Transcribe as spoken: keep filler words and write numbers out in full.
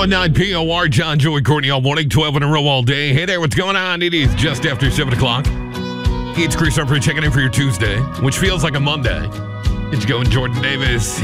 oh nine P O R, John, Joey, Courtney all morning, twelve in a row all day. Hey there, what's going on? It is just after seven o'clock. It's Chris Humphrey checking in for your Tuesday, which feels like a Monday. It's going Jordan Davis.